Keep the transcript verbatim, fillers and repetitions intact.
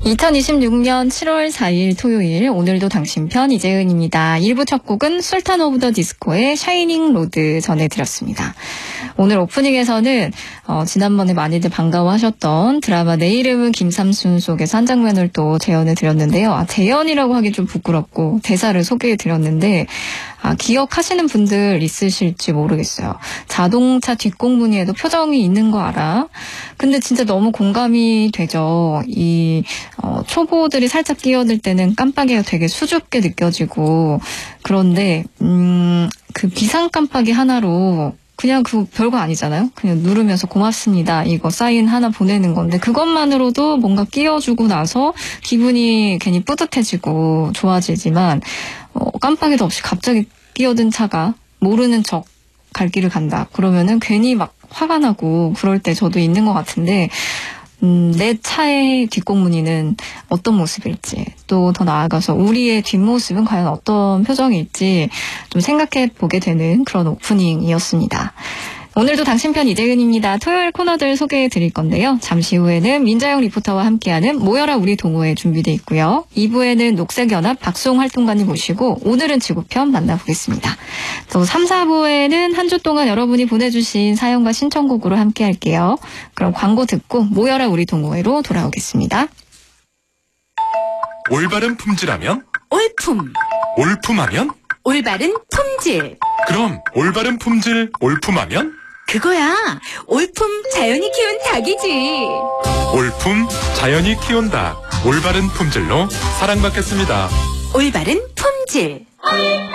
이천이십육 년 칠월 사일 토요일, 오늘도 당신 편 이재은입니다. 일 부 첫 곡은 술탄 오브 더 디스코의 샤이닝 로드 전해드렸습니다. 오늘 오프닝에서는 어, 지난번에 많이들 반가워하셨던 드라마 내 이름은 김삼순 속에서 한 장면을 또 재현해드렸는데요. 아, 재현이라고 하기 좀 부끄럽고 대사를 소개해드렸는데 아, 기억하시는 분들 있으실지 모르겠어요. 자동차 뒷공무니에도 표정이 있는 거 알아? 근데 진짜 너무 공감이 되죠. 이 어, 초보들이 살짝 끼어들 때는 깜빡이가 되게 수줍게 느껴지고, 그런데 음, 그 비상 깜빡이 하나로 그냥 그 별거 아니잖아요. 그냥 누르면서 고맙습니다, 이거 사인 하나 보내는 건데, 그것만으로도 뭔가 끼워주고 나서 기분이 괜히 뿌듯해지고 좋아지지만, 어, 깜빡이도 없이 갑자기 끼어든 차가 모르는 척 갈 길을 간다 그러면은 괜히 막 화가 나고 그럴 때 저도 있는 것 같은데, 음, 내 차의 뒷공무니는 어떤 모습일지, 또 더 나아가서 우리의 뒷모습은 과연 어떤 표정일지 좀 생각해 보게 되는 그런 오프닝이었습니다. 오늘도 당신 편 이재은입니다. 토요일 코너들 소개해 드릴 건데요. 잠시 후에는 민자영 리포터와 함께하는 모여라 우리 동호회 준비돼 있고요. 이 부에는 녹색연합 박수홍 활동가님 모시고 오늘은 지구편 만나보겠습니다. 또 삼, 사 부에는 한 주 동안 여러분이 보내주신 사연과 신청곡으로 함께 할게요. 그럼 광고 듣고 모여라 우리 동호회로 돌아오겠습니다. 올바른 품질하면? 올품. 올품하면? 올바른 품질. 그럼 올바른 품질 올품하면? 그거야. 올품 자연이 키운 닭이지. 올품 자연이 키운 닭. 올바른 품질로 사랑받겠습니다. 올바른 품질.